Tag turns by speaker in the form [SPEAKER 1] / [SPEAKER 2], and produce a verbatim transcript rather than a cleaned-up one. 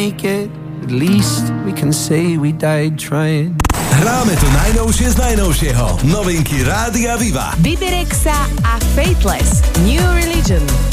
[SPEAKER 1] make it, at least we can say we died trying.
[SPEAKER 2] Hráme to najnovšie z najnovšieho. Novinky Rádia Viva.
[SPEAKER 3] Bibirexa a Faithless. New Religion.